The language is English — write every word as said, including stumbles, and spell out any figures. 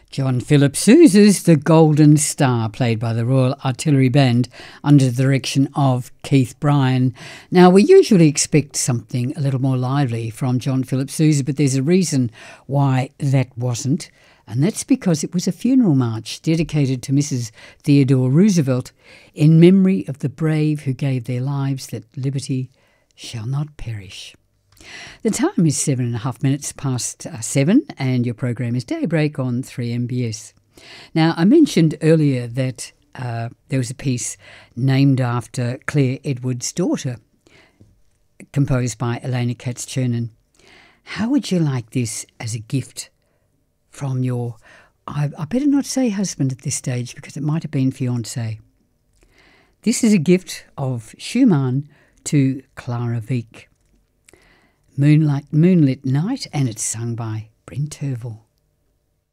John Philip Sousa's The Golden Star, played by the Royal Artillery Band under the direction of Keith Bryan. Now, we usually expect something a little more lively from John Philip Sousa, but there's a reason why that wasn't, and that's because it was a funeral march dedicated to Missus Theodore Roosevelt in memory of the brave who gave their lives that liberty shall not perish. The time is seven and a half minutes past uh, seven, and your program is Daybreak on three M B S. Now, I mentioned earlier that uh, there was a piece named after Claire Edwards' daughter, composed by Elena Katz-Chernin. How would you like this as a gift from your, I, I better not say husband at this stage because it might have been fiancé. This is a gift of Schumann to Clara Wieck. Moonlight, Moonlit Night, and it's sung by Brent Tervel.